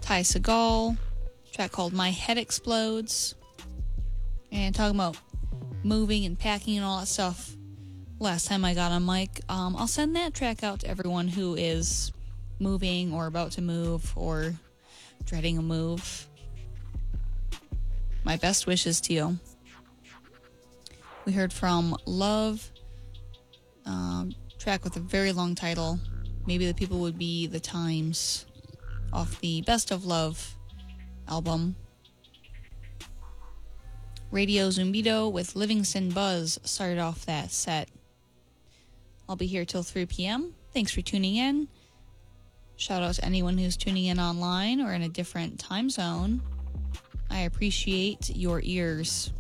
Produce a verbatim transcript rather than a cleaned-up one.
Ty Segall, track called My Head Explodes. And talking about moving and packing and all that stuff. Last time I got on mic, um, I'll send that track out to everyone who is moving or about to move or dreading a move. My best wishes to you. We heard from Love, um, track with a very long title. Maybe the People Would Be the Times, off the Best of Love album. Radio Zumbido with Livingston Buzz started off that set. I'll be here till three p.m. Thanks for tuning in. Shout out to anyone who's tuning in online or in a different time zone. I appreciate your ears.